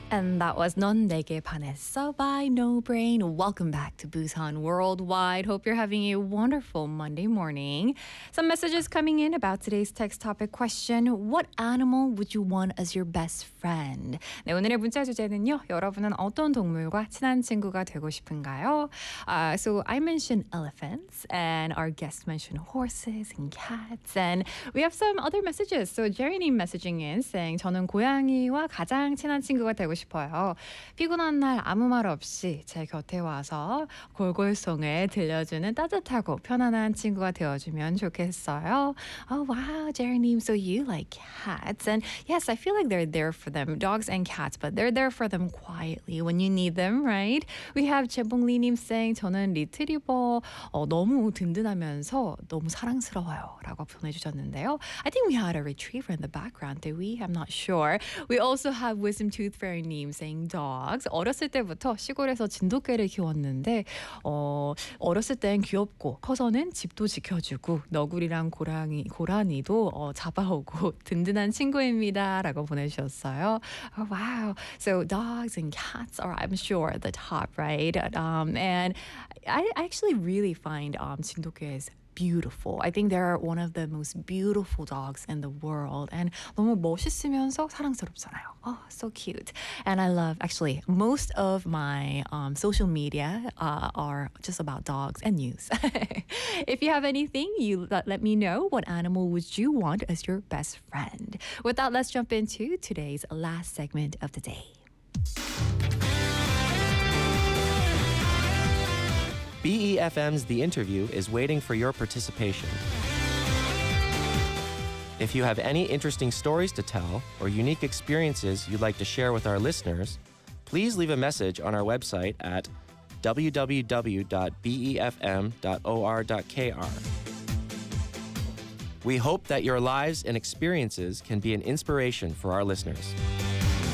And that was 넌 내게 반했어 by No Brain. Welcome back to Busan Worldwide. Hope you're having a wonderful Monday morning. Some messages coming in about today's text topic question. What animal would you want as your best friend? 네, 오늘의 문자 주제는요. 여러분은 어떤 동물과 친한 친구가 되고 싶은가요? So I mentioned elephants and our guest mentioned horses and cats. And we have some other messages. So Jerry님 messaging in saying 저는 고양이와 가장 친한 친구가 되고 싶어요. 피곤한 날 아무 말 없이 제 곁에 와서 골골송을 들려주는 따뜻하고 편안한 친구가 되어주면 좋겠어요. Oh wow, Jerry님, so you like cats. And yes, I feel like they're there for them, dogs and cats, but they're there for them quietly when you need them, right? We have 재봉리님 saying 저는 리트리버 너무 든든하면서 너무 사랑스러워요 라고 보내주셨는데요. I think we had a retriever in the background, did we? I'm not sure. We also have Wisdom Tooth Fairy 님 saying dogs. 어렸을 때부터 시골에서 진돗개를 키웠는데 어렸을 땐 귀엽고 커서는 집도 지켜주고 너구리랑 고라니도 잡아오고 든든한 친구입니다 라고 보내주셨어요. Oh, wow. So dogs and cats are, I'm sure, at the top, right? And I actually really find 진돗개's beautiful. I think they're one of the most beautiful dogs in the world. And 너무 멋있으면서 사랑스럽잖아요. Oh, so cute. And I love, actually, most of my social media are just about dogs and news. If you have anything, you let me know. What animal would you want as your best friend? With that, let's jump into today's last segment of the day. BEFM's The Interview is waiting for your participation. If you have any interesting stories to tell or unique experiences you'd like to share with our listeners, please leave a message on our website at www.befm.or.kr. We hope that your lives and experiences can be an inspiration for our listeners.